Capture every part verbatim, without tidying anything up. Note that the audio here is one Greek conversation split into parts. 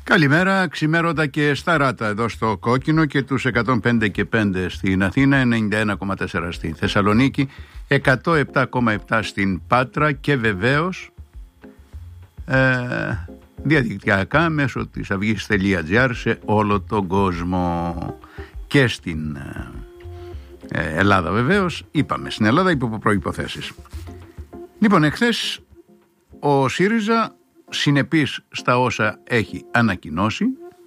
Καλημέρα, ξημέρωτα και σταράτα εδώ στο Κόκκινο και τους εκατόν πέντε και πέντε στην Αθήνα, ενενήντα ένα κόμμα τέσσερα στη Θεσσαλονίκη, εκατόν επτά κόμμα επτά στην Πάτρα και βεβαίως ε, διαδικτυακά μέσω της αυγής τελεία τζι άρ σε όλο τον κόσμο και στην ε, Ελλάδα βεβαίως. Είπαμε στην Ελλάδα υπό προϋποθέσεις. Λοιπόν, εχθές ο ΣΥΡΙΖΑ, συνεπής στα όσα έχει ανακοινώσει,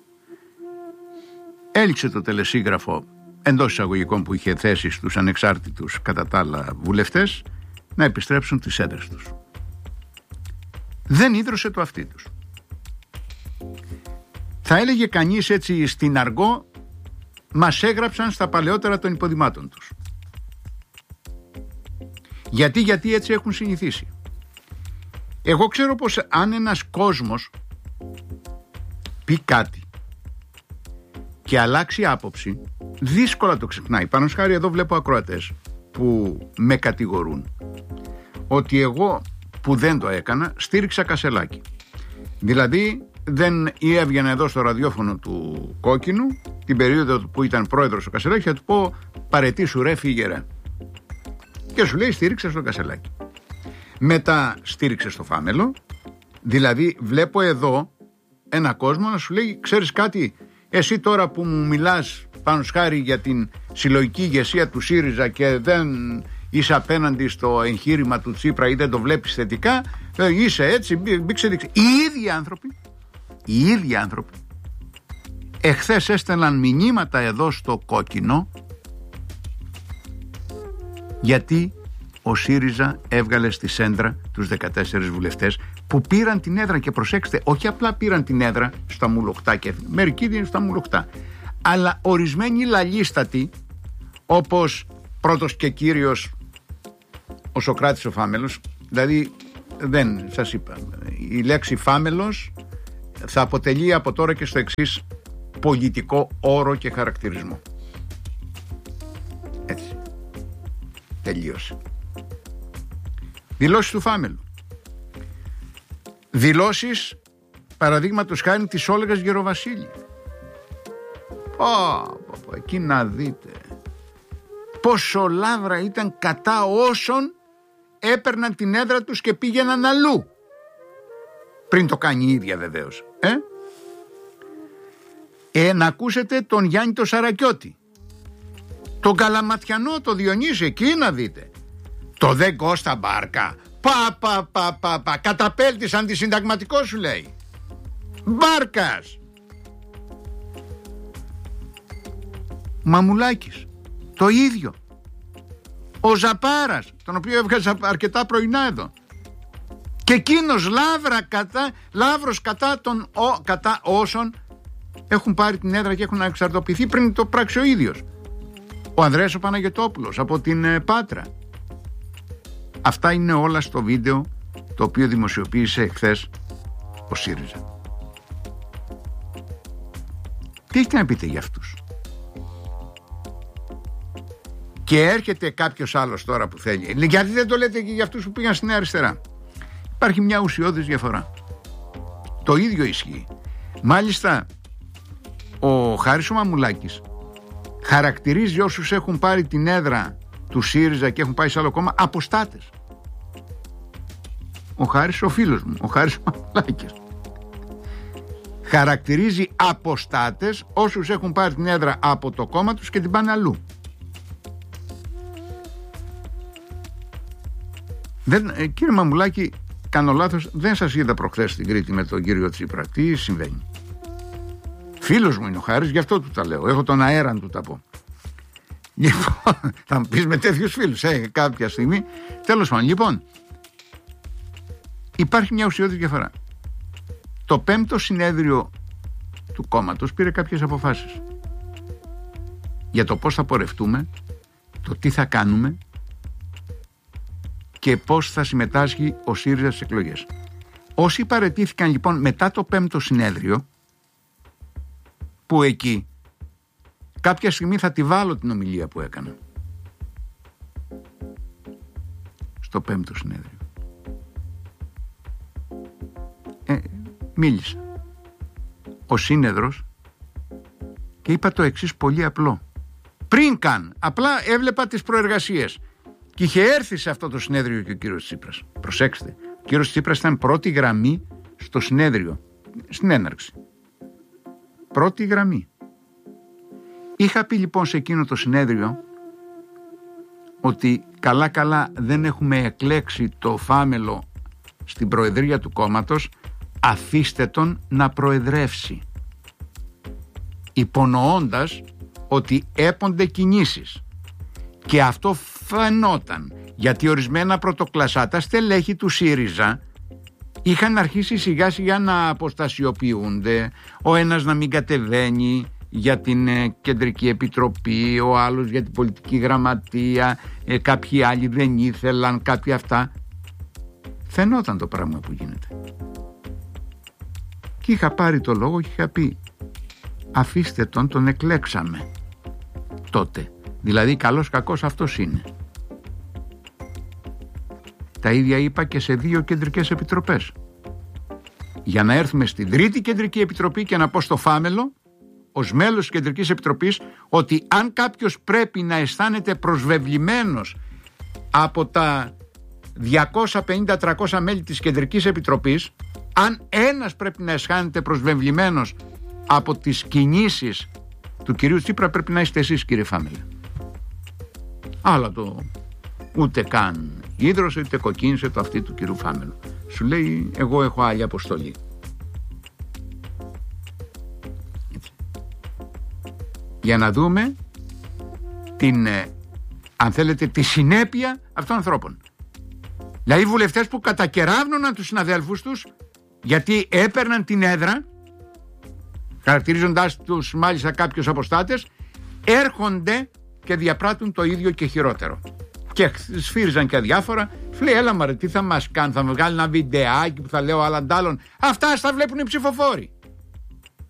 έληξε το τελεσίγραφο εντός εισαγωγικών που είχε θέσει στους ανεξάρτητους κατά τα άλλα βουλευτές να επιστρέψουν τις έδρες τους. Δεν ίδρωσε το αυτί τους. Θα έλεγε κανείς έτσι στην αργό, μας έγραψαν στα παλαιότερα των υποδημάτων τους. Γιατί, γιατί έτσι έχουν συνηθίσει. Εγώ ξέρω πως αν ένας κόσμος πει κάτι και αλλάξει άποψη, δύσκολα το ξεχνάει. Πάνω σχάρι εδώ βλέπω ακροατές που με κατηγορούν ότι εγώ που δεν το έκανα στήριξα Κασελάκη. Δηλαδή δεν έβγαινα εδώ στο ραδιόφωνο του Κόκκινου την περίοδο που ήταν πρόεδρος ο Κασελάκης, θα του πω παρετήσου ρε, φύγε ρε. Και σου λέει στήριξα στο Κασελάκη. Μετά στήριξε στο Φάμελο. Δηλαδή βλέπω εδώ ένα κόσμο να σου λέει, ξέρεις κάτι, εσύ τώρα που μου μιλάς πάνω σχάρι για την συλλογική ηγεσία του ΣΥΡΙΖΑ και δεν είσαι απέναντι στο εγχείρημα του Τσίπρα ή δεν το βλέπεις θετικά, είσαι έτσι, μπήξε δείξε. Οι ίδιοι άνθρωποι, οι ίδιοι άνθρωποι εχθές έστελναν μηνύματα εδώ στο Κόκκινο γιατί ο ΣΥΡΙΖΑ έβγαλε στη σέντρα τους δεκατέσσερις βουλευτές που πήραν την έδρα. Και προσέξτε, όχι απλά πήραν την έδρα στα μουλοχτά και μερικοί δίνουν στα μουλοχτά, αλλά ορισμένοι λαλίστατοι, όπως πρώτος και κύριος ο Σωκράτης ο Φάμελος. Δηλαδή δεν σας είπα, η λέξη Φάμελος θα αποτελεί από τώρα και στο εξής πολιτικό όρο και χαρακτηρισμό. Έτσι τελείωσε. Δηλώσεις του Φάμελου. Δηλώσεις παραδείγματος χάρη της Όλγας Γεροβασίλη. Πω, πω, πω, εκεί να δείτε πόσο λάβρα ήταν κατά όσων έπαιρναν την έδρα τους και πήγαιναν αλλού. Πριν το κάνει η ίδια βεβαίως. Ε? Ε, να ακούσετε τον Γιάννη το Σαρακιώτη, τον Καλαματιανό, το Διονύση, εκεί να δείτε. Το δε Κώστα Μπάρκα, πα πα πα πα πα, καταπέλτης αντισυνταγματικό σου λέει. Μπάρκας. Μαμουλάκης, το ίδιο. Ο Ζαπάρας, τον οποίο έβγαζα αρκετά πρωινά εδώ. Και εκείνος λάβρα κατά, λάβρος κατά, τον, ο, κατά όσων έχουν πάρει την έδρα και έχουν εξαρτοποιηθεί πριν το πράξει ο ίδιος. Ο Ανδρέας ο Παναγιωτόπουλος από την ε, Πάτρα. Αυτά είναι όλα στο βίντεο το οποίο δημοσιοποίησε χθες ο ΣΥΡΙΖΑ. Τι έχετε να πείτε για αυτούς? Και έρχεται κάποιος άλλος τώρα που θέλει. Γιατί δεν το λέτε και για αυτούς που πήγαν στην Νέα Αριστερά? Υπάρχει μια ουσιώδης διαφορά. Το ίδιο ισχύει. Μάλιστα ο Χάρης ο Μαμουλάκης χαρακτηρίζει όσους έχουν πάρει την έδρα του ΣΥΡΙΖΑ και έχουν πάει σε άλλο κόμμα αποστάτες. Ο Χάρης ο φίλος μου, ο Χάρης ο Μαμουλάκης, χαρακτηρίζει αποστάτες όσους έχουν πάρει την έδρα από το κόμμα τους και την πάνε αλλού. Δεν, ε, κύριε Μαμουλάκη, κάνω λάθος, δεν σας είδα προχθές στην Κρήτη με τον κύριο Τσίπρα. Τι συμβαίνει? Φίλος μου είναι ο Χάρης, γι' αυτό του τα λέω. Έχω τον αέρα να του τα πω. Λοιπόν, θα μου πεις με τέτοιους φίλους, ε, κάποια στιγμή. Τέλος πάντων, λοιπόν, υπάρχει μια ουσιώδη διαφορά. Το πέμπτο συνέδριο του κόμματος πήρε κάποιες αποφάσεις για το πώς θα πορευτούμε, το τι θα κάνουμε και πώς θα συμμετάσχει ο ΣΥΡΙΖΑ στις εκλογές. Όσοι παραιτήθηκαν λοιπόν μετά το πέμπτο συνέδριο, που εκεί κάποια στιγμή θα τη βάλω την ομιλία που έκανα στο πέμπτο συνέδριο, ε, μίλησα ο σύνεδρος και είπα το εξής πολύ απλό. Πριν καν, απλά έβλεπα τις προεργασίες και είχε έρθει σε αυτό το συνέδριο και ο κύριος Τσίπρας. Προσέξτε, ο κύριος Τσίπρας ήταν πρώτη γραμμή στο συνέδριο, στην έναρξη. Πρώτη γραμμή. Είχα πει λοιπόν σε εκείνο το συνέδριο ότι καλά καλά δεν έχουμε εκλέξει το Φάμελο στην προεδρία του κόμματος, αφήστε τον να προεδρεύσει. Υπονοώντας ότι έπονται κινήσεις. Και αυτό φαινόταν, γιατί ορισμένα πρωτοκλασσάτα στελέχη του ΣΥΡΙΖΑ είχαν αρχίσει σιγά σιγά να αποστασιοποιούνται, ο ένας να μην κατεβαίνει για την ε, Κεντρική Επιτροπή, ο άλλος για την Πολιτική Γραμματεία, ε, κάποιοι άλλοι δεν ήθελαν, κάποιοι αυτά. Φαινόταν το πράγμα που γίνεται. Και είχα πάρει το λόγο και είχα πει, αφήστε τον, τον εκλέξαμε τότε. Δηλαδή καλός κακός αυτός είναι. Τα ίδια είπα και σε δύο κεντρικές επιτροπές. Για να έρθουμε στην τρίτη Κεντρική Επιτροπή και να πω στο Φάμελο, ως μέλος της Κεντρικής Επιτροπής, ότι αν κάποιος πρέπει να αισθάνεται προσβεβλημένος από τα διακόσια πενήντα με τριακόσια μέλη της Κεντρικής Επιτροπής, αν ένας πρέπει να αισθάνεται προσβεβλημένος από τις κινήσεις του κυρίου Τσίπρα, πρέπει να είστε εσείς, κύριε Φάμελε. Αλλά το ούτε καν ίδρωσε, ούτε κοκκίνησε το αυτή του κυρίου Φάμελου. Σου λέει, εγώ έχω άλλη αποστολή. Έτσι. Για να δούμε την, αν θέλετε, τη συνέπεια αυτών των ανθρώπων. Δηλαδή βουλευτές που κατακεράβνωναν τους συναδέλφους τους γιατί έπαιρναν την έδρα, χαρακτηρίζοντάς τους μάλιστα κάποιους αποστάτες, έρχονται και διαπράττουν το ίδιο και χειρότερο. Και σφύριζαν και αδιάφορα. Σου λέει, έλα μωρέ, τι θα μας κάνει, θα μας βγάλει ένα βιντεάκι που θα λέω άλλαν τ' άλλον. Αυτά στα βλέπουν οι ψηφοφόροι.